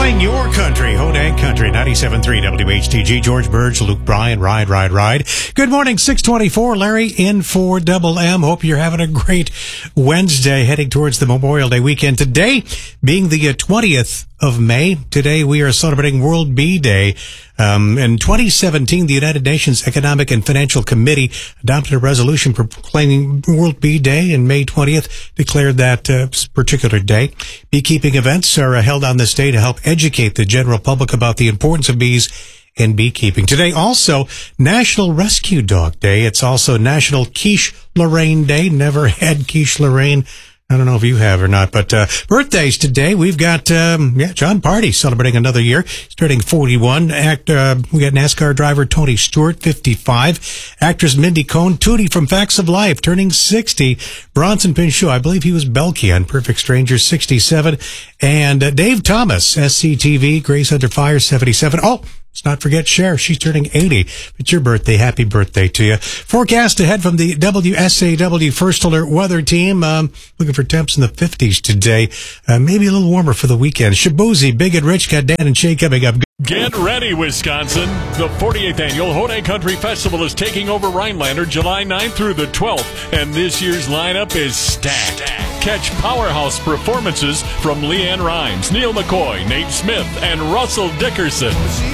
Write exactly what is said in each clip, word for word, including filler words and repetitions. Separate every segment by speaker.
Speaker 1: Playing your country, Hodag Country, ninety-seven point three W H T G. George Burge, Luke Bryan, Ride, Ride, Ride. Good morning, six twenty-four. Larry in for Double M. Hope you're having a great Wednesday heading towards the Memorial Day weekend. Today being the twentieth of May. Today we are celebrating World Bee Day. Um, in twenty seventeen, the United Nations Economic and Financial Committee adopted a resolution proclaiming World Bee Day, and May twentieth declared that uh, particular day. Beekeeping events are uh, held on this day to help educate the general public about the importance of bees and beekeeping. Today also National Rescue Dog Day. It's also National Quiche Lorraine Day. Never had quiche Lorraine. I don't know if you have or not, but uh, birthdays today. We've got um, yeah, John Party celebrating another year. He's turning forty-one. Act, uh, we got NASCAR driver Tony Stewart, fifty-five. Actress Mindy Cohn, Tootie from Facts of Life, turning sixty. Bronson Pinchot, I believe he was Belky on Perfect Strangers, sixty-seven. And uh, Dave Thomas, S C T V, Grace Under Fire, seventy-seven. Oh, let's not forget Cher. She's turning eighty. It's your birthday. Happy birthday to you. Forecast ahead from the W S A W First Alert Weather Team. Um, looking for temps in the fifties today. Uh, maybe a little warmer for the weekend. Shabuzi, Big and Rich, got Dan and Shay coming up.
Speaker 2: Get ready, Wisconsin. The forty-eighth Annual Hodag Country Festival is taking over Rhinelander July ninth through the twelfth, and this year's lineup is stacked. Catch powerhouse performances from Leanne Rimes, Neil McCoy, Nate Smith, and Russell Dickerson.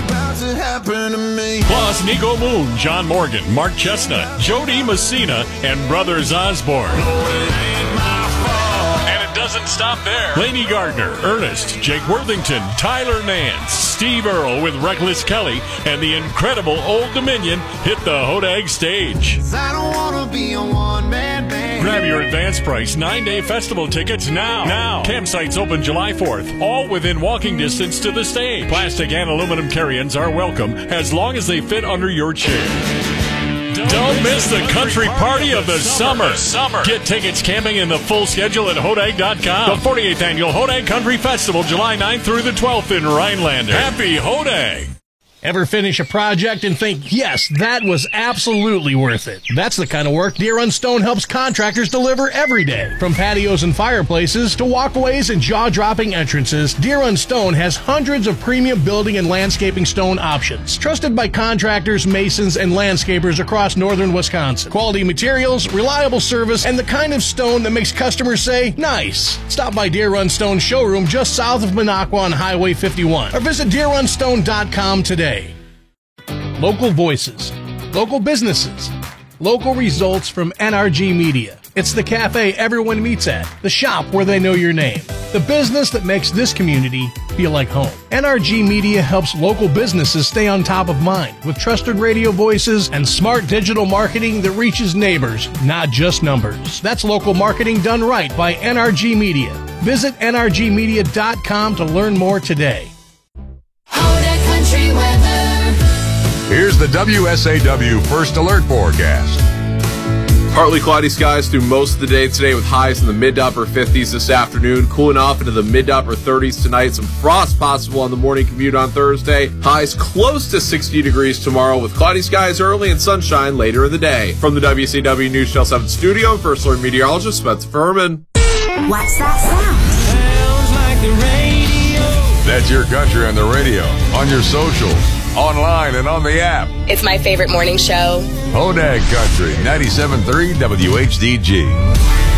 Speaker 2: Plus, Nico Moon, John Morgan, Mark Chestnut, Jody Messina, and Brothers Osborne. Doesn't stop there. Lainey Gardner, Ernest, Jake Worthington, Tyler Nance, Steve Earle with Reckless Kelly, and the incredible Old Dominion hit the Hodag stage. I don't wanna be a one-man band. Grab your advance price nine-day festival tickets now. Now. Campsites open July fourth, all within walking distance to the stage. Plastic and aluminum carry-ins are welcome as long as they fit under your chair. Don't miss the country party of the summer. summer. Get tickets, camping, and the full schedule at Hodag dot com. The forty-eighth Annual Hodag Country Festival, July ninth through the twelfth in Rhinelander. Happy Hodag!
Speaker 3: Ever finish a project and think, yes, that was absolutely worth it? That's the kind of work Deer Run Stone helps contractors deliver every day. From patios and fireplaces to walkways and jaw-dropping entrances, Deer Run Stone has hundreds of premium building and landscaping stone options. Trusted by contractors, masons, and landscapers across northern Wisconsin. Quality materials, reliable service, and the kind of stone that makes customers say, nice. Stop by Deer Run Stone showroom just south of Minocqua on Highway fifty-one or visit deer run stone dot com today. Local voices, local businesses, local results from N R G Media. It's the cafe everyone meets at, the shop where they know your name, the business that makes this community feel like home. N R G Media helps local businesses stay on top of mind with trusted radio voices and smart digital marketing that reaches neighbors, not just numbers. That's local marketing done right by N R G Media. Visit N R G media dot com to learn more today.
Speaker 4: Hodag Country Weather.
Speaker 5: Here's the W S A W First Alert Forecast.
Speaker 6: Partly cloudy skies through most of the day today with highs in the mid to upper fifties this afternoon. Cooling off into the mid to upper thirties tonight. Some frost possible on the morning commute on Thursday. Highs close to sixty degrees tomorrow with cloudy skies early and sunshine later in the day. From the W C W News Channel seven studio, First Alert meteorologist Spencer Furman.
Speaker 4: What's that sound? Sounds like the radio.
Speaker 5: That's your country on the radio, on your socials, online and on the app.
Speaker 7: It's my favorite morning show.
Speaker 5: Hodag Country, ninety-seven point three W H D G.